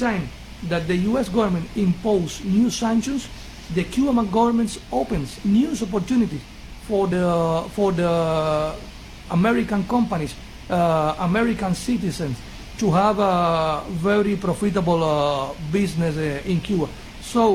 time that the U.S. government imposes new sanctions, the Cuban government opens new opportunities for the American companies, American citizens, to have a very profitable business in Cuba. So,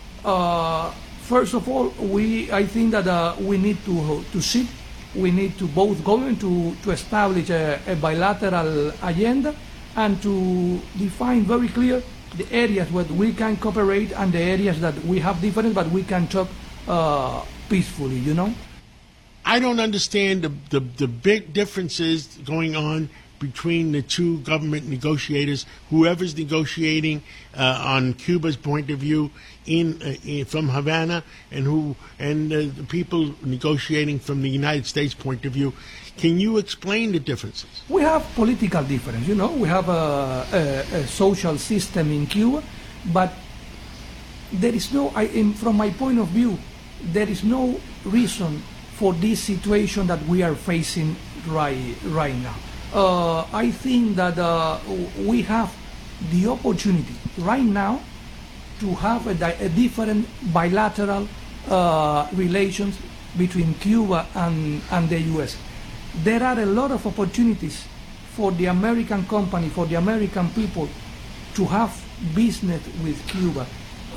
first of all, I think that we need to sit. We need to both government to establish a bilateral agenda and to define very clear the areas where we can cooperate and the areas that we have difference, but we can talk peacefully, you know? I don't understand the big differences going on between the two government negotiators, whoever's negotiating on Cuba's point of view from Havana, and the people negotiating from the United States point of view. Can you explain the differences? We have political difference, you know. We have a social system in Cuba, but there is no, from my point of view, there is no reason for this situation that we are facing right now. I think that we have the opportunity right now to have a different bilateral relations between Cuba and the U.S. There are a lot of opportunities for the American company, for the American people to have business with Cuba.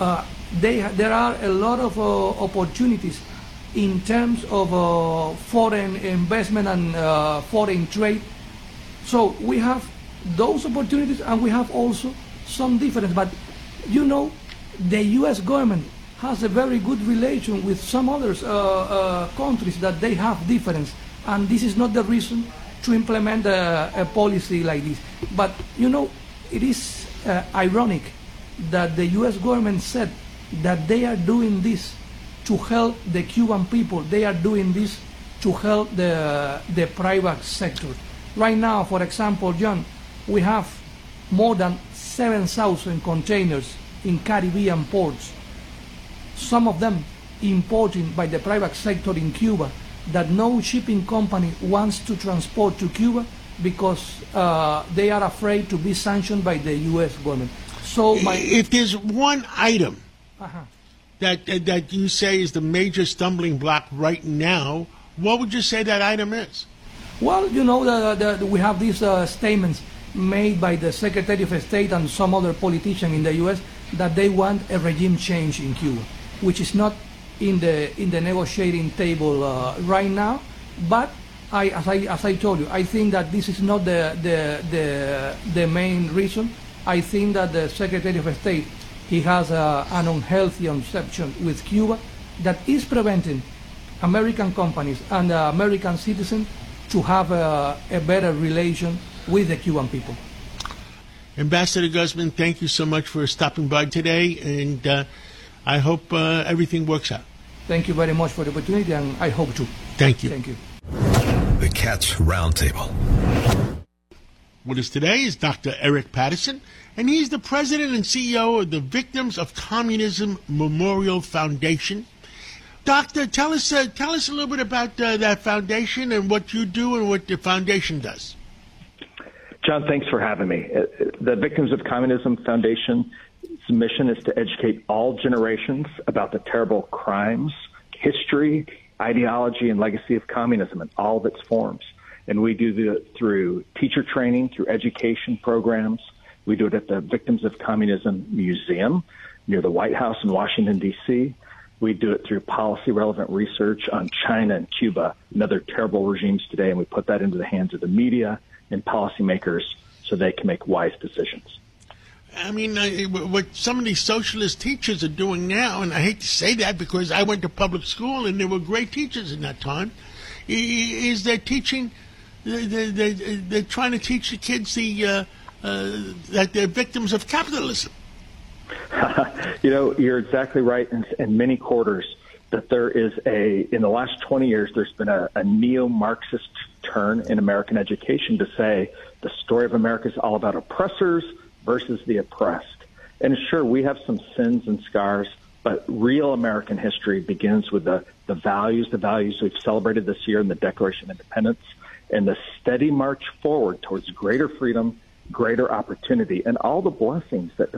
There are a lot of opportunities in terms of foreign investment and foreign trade. So we have those opportunities, and we have also some difference. But you know, the U.S. government has a very good relation with some other countries that they have difference, and this is not the reason to implement a policy like this. But you know, it is ironic that the U.S. government said that they are doing this to help the Cuban people. They are doing this to help the private sector. Right now, for example, John, we have more than 7,000 containers in Caribbean ports, some of them imported by the private sector in Cuba, that no shipping company wants to transport to Cuba because they are afraid to be sanctioned by the U.S. government. So, if there's one item that you say is the major stumbling block right now, what would you say that item is? Well, you know, we have these statements made by the Secretary of State and some other politician in the U.S. that they want a regime change in Cuba, which is not in the negotiating table right now. But as I told you, I think that this is not the main reason. I think that the Secretary of State, he has an unhealthy obsession with Cuba that is preventing American companies and American citizens to have a better relation with the Cuban people. Ambassador Guzman, thank you so much for stopping by today, and I hope everything works out. Thank you very much for the opportunity, and I hope to. Thank you. Thank you. The Cats Roundtable. With us today is Dr. Eric Patterson, and he's the president and CEO of the Victims of Communism Memorial Foundation. Doctor, tell us a little bit about that foundation and what you do and what the foundation does. John, thanks for having me. The Victims of Communism Foundation's mission is to educate all generations about the terrible crimes, history, ideology, and legacy of communism in all of its forms. And we do it through teacher training, through education programs. We do it at the Victims of Communism Museum near the White House in Washington, D.C. We do it through policy-relevant research on China and Cuba and other terrible regimes today, and we put that into the hands of the media and policymakers so they can make wise decisions. I mean, what some of these socialist teachers are doing now, and I hate to say that because I went to public school and there were great teachers in that time, is they're teaching, they're trying to teach the kids that they're victims of capitalism. You know, you're exactly right in many quarters that there is in the last 20 years, there's been a neo-Marxist turn in American education to say the story of America is all about oppressors versus the oppressed. And sure, we have some sins and scars, but real American history begins with the values we've celebrated this year in the Declaration of Independence and the steady march forward towards greater freedom, greater opportunity, and all the blessings that